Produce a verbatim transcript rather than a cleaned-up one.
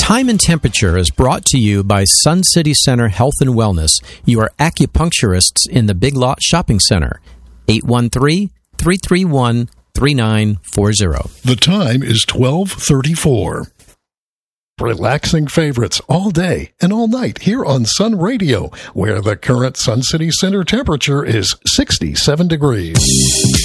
Time and Temperature is brought to you by Sun City Center Health and Wellness, your acupuncturists in the Big Lot Shopping Center. eight one three, three three one, three nine four zero. The time is twelve thirty-four. Relaxing favorites all day and all night here on Sun Radio, where the current Sun City Center temperature is sixty-seven degrees.